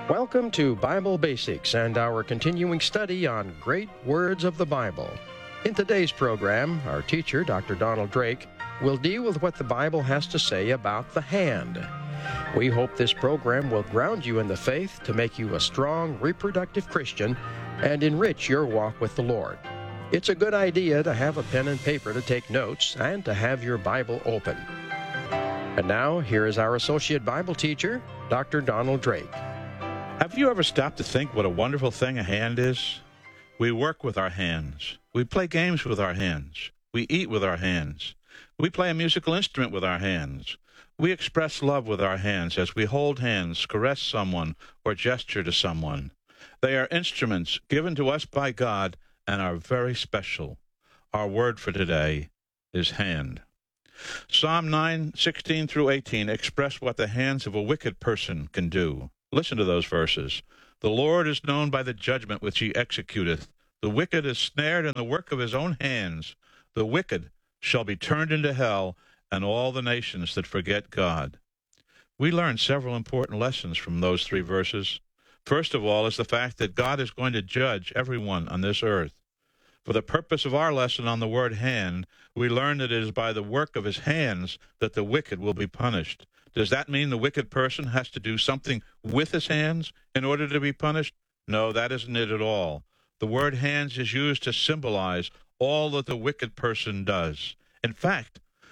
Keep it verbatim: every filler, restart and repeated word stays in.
Welcome to Bible Basics and our continuing study on great words of the Bible. In today's program, our teacher, Doctor Donald Drake, will deal with what the Bible has to say about the hand. We hope this program will ground you in the faith to make you a strong, reproductive Christian and enrich your walk with the Lord. It's a good idea to have a pen and paper to take notes and to have your Bible open. And now, here is our Associate Bible Teacher, Doctor Donald Drake. Have you ever stopped to think what a wonderful thing a hand is? We work with our hands. We play games with our hands. We eat with our hands. We play a musical instrument with our hands. We express love with our hands as we hold hands, caress someone, or gesture to someone. They are instruments given to us by God and are very special. Our word for today is hand. Psalm nine, sixteen through eighteen express what the hands of a wicked person can do. Listen to those verses. The Lord is known by the judgment which he executeth. The wicked is snared in the work of his own hands. The wicked shall be turned into hell, and all the nations that forget God. We learn several important lessons from those three verses. First of all is the fact that God is going to judge everyone on this earth. For the purpose of our lesson on the word hand, we learn that it is by the work of his hands that the wicked will be punished. Does that mean the wicked person has to do something with his hands in order to be punished? No, that isn't it at all. The word hands is used to symbolize all that the wicked person does. In fact,